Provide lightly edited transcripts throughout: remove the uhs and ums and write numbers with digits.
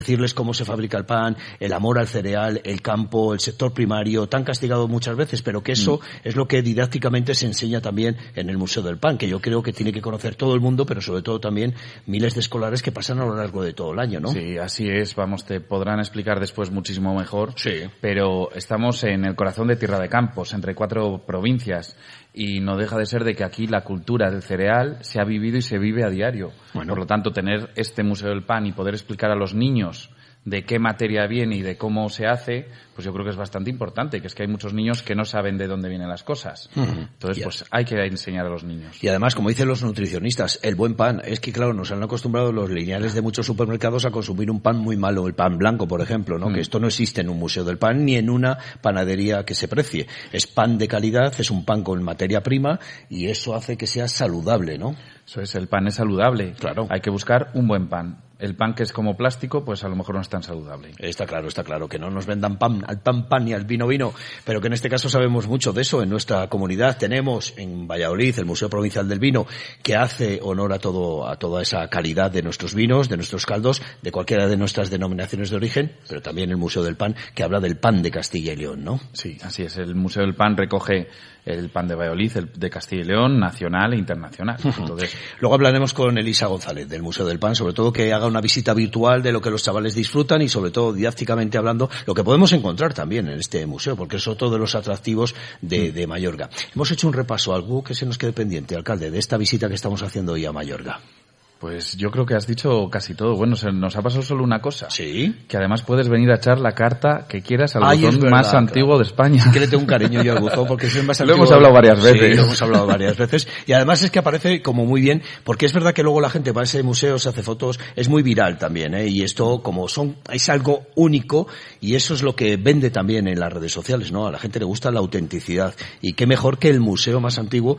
decirles cómo se fabrica el pan, el amor al cereal, el campo, el sector primario, tan castigado muchas veces, pero que eso es lo que didácticamente se enseña también en el Museo del Pan, que yo creo que tiene que conocer todo el mundo, pero sobre todo también miles de escolares que pasan a lo largo de todo el año, ¿no? Sí, así es, vamos, te podrán explicar después muchísimo mejor, sí. Pero estamos en el corazón de Tierra de Campos, entre 4 provincias, y no deja de ser de que aquí la cultura del cereal se ha vivido y se vive a diario. Bueno. Por lo tanto, tener este Museo del Pan y poder explicar a los niños de qué materia viene y de cómo se hace, pues yo creo que es bastante importante, que es que hay muchos niños que no saben de dónde vienen las cosas. Entonces, pues hay que enseñar a los niños. Y además, como dicen los nutricionistas, el buen pan, es que claro, nos han acostumbrado los lineales de muchos supermercados a consumir un pan muy malo, el pan blanco, por ejemplo, ¿no? Que esto no existe en un museo del pan ni en una panadería que se precie. Es pan de calidad, es un pan con materia prima y eso hace que sea saludable, ¿no? Eso es, el pan es saludable. Claro. Hay que buscar un buen pan. El pan que es como plástico, pues a lo mejor no es tan saludable. Está claro, que no nos vendan pan, al pan ni al vino, pero que en este caso sabemos mucho de eso. En nuestra comunidad tenemos en Valladolid el Museo Provincial del Vino, que hace honor a toda esa calidad de nuestros vinos, de nuestros caldos, de cualquiera de nuestras denominaciones de origen, pero también el Museo del Pan, que habla del pan de Castilla y León, ¿no? Sí, así es. El Museo del Pan recoge el pan de Valladolid, el de Castilla y León, nacional e internacional. Entonces, luego hablaremos con Elisa González del Museo del Pan, sobre todo que haga una visita virtual de lo que los chavales disfrutan y sobre todo didácticamente hablando lo que podemos encontrar también en este museo, porque es otro de los atractivos de Mayorga. Hemos hecho un repaso, algo que se nos quede pendiente, alcalde, de esta visita que estamos haciendo hoy a Mayorga. Pues yo creo que has dicho casi todo. Bueno, nos ha pasado solo una cosa. ¿Sí? Que además puedes venir a echar la carta que quieras al buzón más antiguo de España. Sí que le tengo un cariño yo al buzón porque es el más antiguo. Lo hemos hablado varias veces. Sí, lo hemos hablado varias veces. Y además es que aparece como muy bien, porque es verdad que luego la gente va a ese museo, se hace fotos, es muy viral también, ¿eh? Y esto es algo único y eso es lo que vende también en las redes sociales, ¿no? A la gente le gusta la autenticidad. Y qué mejor que el museo más antiguo,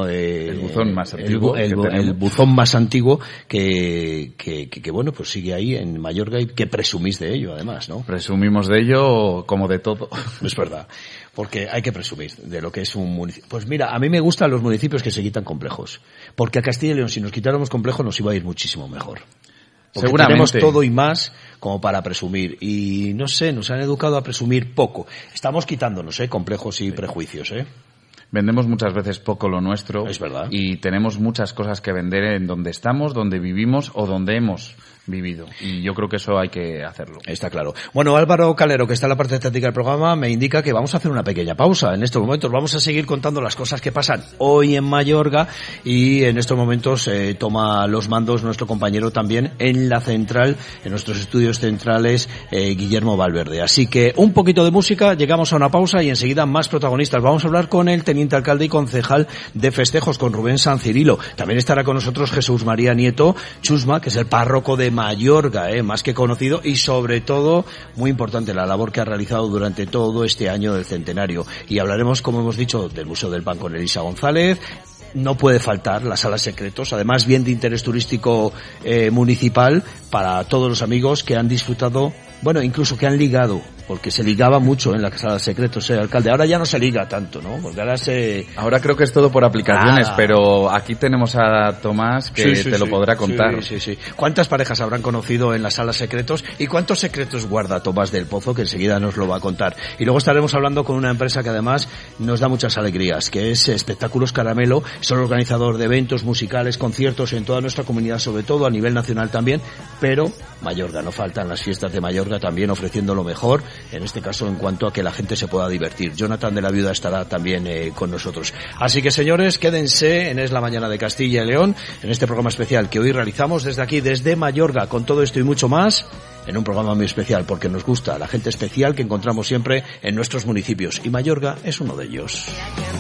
el buzón más antiguo. El buzón más antiguo que bueno, pues sigue ahí en Mayorga y que presumís de ello además, ¿no? Presumimos de ello como de todo. Es verdad, porque hay que presumir de lo que es un municipio. Pues mira, a mí me gustan los municipios que se quitan complejos, porque a Castilla y León si nos quitáramos complejos nos iba a ir muchísimo mejor. Porque seguramente tenemos todo y más como para presumir y no sé, nos han educado a presumir poco. Estamos quitándonos, complejos y prejuicios, Vendemos muchas veces poco lo nuestro. Es verdad. Y tenemos muchas cosas que vender en donde estamos, donde vivimos o donde hemos vivido. Y yo creo que eso hay que hacerlo. Está claro. Bueno, Álvaro Calero, que está en la parte técnica del programa, me indica que vamos a hacer una pequeña pausa. En estos momentos vamos a seguir contando las cosas que pasan hoy en Mayorga y en estos momentos toma los mandos nuestro compañero también en la central, en nuestros estudios centrales, Guillermo Valverde. Así que un poquito de música, llegamos a una pausa y enseguida más protagonistas. Vamos a hablar con el teniente alcalde y concejal de festejos, con Rubén San Cirilo. También estará con nosotros Jesús María Nieto Chusma, que es el párroco de Mayorga, más que conocido y sobre todo, muy importante, la labor que ha realizado durante todo este año del centenario. Y hablaremos, como hemos dicho, del Museo del Pan con Elisa González. No puede faltar las salas secretos, además bien de interés turístico municipal para todos los amigos que han disfrutado, bueno, incluso que han ligado, porque se ligaba mucho en las salas secretos, alcalde. Ahora ya no se liga tanto, ¿no? Porque ahora creo que es todo por aplicaciones, pero aquí tenemos a Tomás que lo podrá contar. Sí. ¿Cuántas parejas habrán conocido en las salas secretos y cuántos secretos guarda Tomás del Pozo, que enseguida nos lo va a contar? Y luego estaremos hablando con una empresa que además nos da muchas alegrías, que es Espectáculos Caramelo. Son organizador de eventos musicales, conciertos en toda nuestra comunidad, sobre todo a nivel nacional también, pero Mayorga, no faltan las fiestas de Mayorga también ofreciendo lo mejor, en este caso en cuanto a que la gente se pueda divertir. Jonathan de la Viuda estará también con nosotros. Así que señores, quédense en Es la Mañana de Castilla y León, en este programa especial que hoy realizamos desde aquí, desde Mayorga, con todo esto y mucho más, en un programa muy especial, porque nos gusta la gente especial que encontramos siempre en nuestros municipios, y Mayorga es uno de ellos.